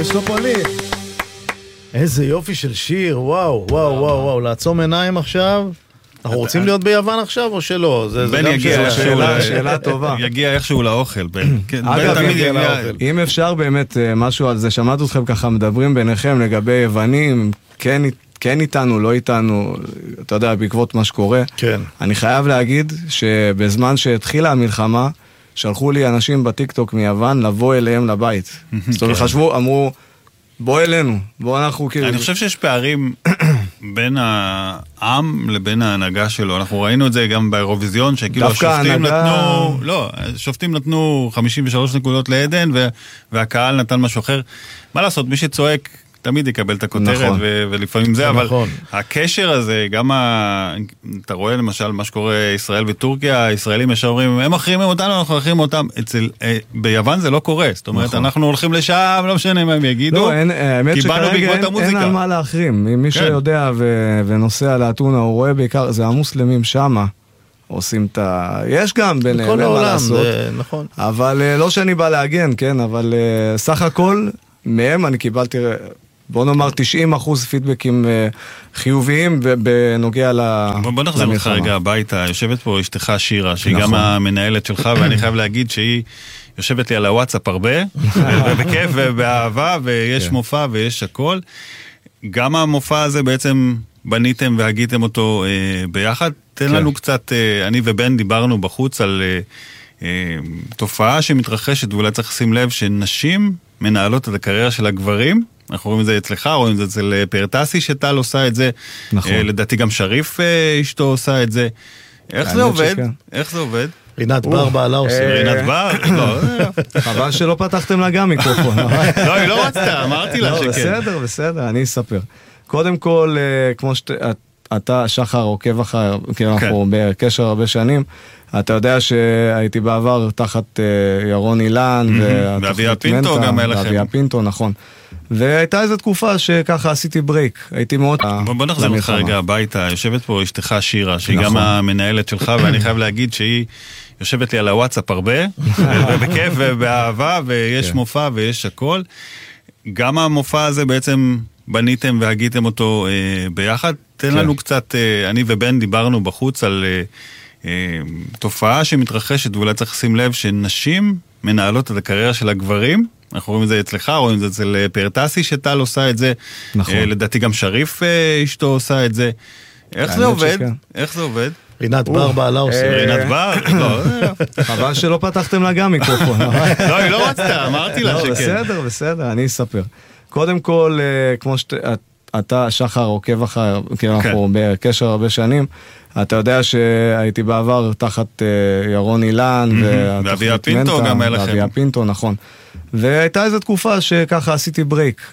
יש לו פולית. איזה יופי של שיר, וואו, וואו, וואו, וואו, לעצום עיניים עכשיו. אנחנו רוצים להיות ביוון עכשיו או שלא? בן יגיע שאלה טובה. יגיע איכשהו לאוכל. אגב, אם אפשר באמת משהו על זה, שמעת אתכם ככה מדברים ביניכם לגבי יוונים, כן איתנו, לא איתנו, אתה יודע, בעקבות מה שקורה. כן. אני חייב להגיד שבזמן שהתחילה המלחמה, שלחו לי אנשים בטיקטוק מיוון לבוא אליהם לבית. זאת אומרת, חשבו, אמרו, בוא אלינו, בוא אנחנו כאילו... אני חושב שיש פערים בין העם לבין ההנהגה שלו. אנחנו ראינו את זה גם באירוויזיון, שכאילו השופטים נתנו... לא, השופטים נתנו 53 נקודות לעדן, והקהל נתן משהו אחר. מה לעשות, מי שצועק תמיד יקבל את הכותרת, ולפעמים זה, אבל הקשר הזה, גם אתה רואה למשל מה שקורה ישראל וטורקיה, הישראלים ישר אומרים, הם מחרימים אותנו, אנחנו מחרימים אותם, ביוון זה לא קורה, זאת אומרת, אנחנו הולכים לשם, לא משנה מה הם יגידו, האמת שכרגע אין על מה להחרים, מי שיודע ונוסע לאתונה, הוא רואה בעיקר, זה המוסלמים שמה, עושים את יש גם ביניהם, בכל העולם, זה נכון. אבל לא שאני בא להגן, כן, אבל סך הכל, מהם אני קיבלתי, בוא נאמר 90% פידבקים חיוביים בנוגע למלחמה. בוא נחזור לך רגע הביתה, יושבת פה אשתך שירה, שהיא גם המנהלת שלך, ואני חייב להגיד שהיא יושבת לי על הוואטסאפ הרבה, ובכיף ובאהבה, ויש מופע ויש הכל. גם המופע הזה בעצם בניתם והגיתם אותו ביחד. תן לנו קצת, אני ובן דיברנו בחוץ על תופעה שמתרחשת, ואולי צריך לשים לב שנשים מנהלות את הקריירה של הגברים, אנחנו רואים את זה אצלך, רואים את זה אצל פרטסי שטל עושה את זה, לדעתי גם שריף אשתו עושה את זה. איך זה עובד? איך זה עובד? רינת בר בעלה עושה. רינת בר? חבל שלא פתחתם לה גם מיקרופון. לא, היא לא רצתה, אמרתי לה שכן. בסדר, אני אספר. קודם כל, כמו שאתה, שחר, עוקב אחר, כי אנחנו בקשר הרבה שנים, אתה יודע שהייתי בעבר תחת ירון אילן, ואביה פינטו גם אליכם. ואביה פינטו, נכון. והייתה איזו תקופה שככה עשיתי ברייק, הייתי מאוד... בוא נחזור לך רגע הביתה, יושבת פה אשתך שירה, שהיא גם המנהלת שלך, ואני חייב להגיד שהיא יושבת לי על הוואטסאפ הרבה, ובכיף ובאהבה, ויש מופע ויש הכל. גם המופע הזה בעצם בניתם והגיתם אותו ביחד. תן לנו קצת, אני ובן דיברנו בחוץ על תופעה שמתרחשת, ואולי צריך לשים לב שנשים מנהלות את הקריירה של הגברים, אנחנו רואים את זה אצלך, רואים את זה אצל פרטסי שטל עושה את זה, לדעתי גם שריף אשתו עושה את זה. איך זה עובד? איך זה עובד? רינת בר בעלה עושה. רינת בר? חבל שלא פתחתם לה גם מיקרופון. לא, היא לא רצתה, אמרתי לה שכן. בסדר, אני אספר. קודם כל, כמו שאתה, שחר, עוקב אחר, כי אנחנו בקשר הרבה שנים, אתה יודע שהייתי בעבר תחת ירון אילן, ואביה פינטו גם אליכם. ואביה פינטו, נכון. והייתה איזו תקופה שככה עשיתי ברייק.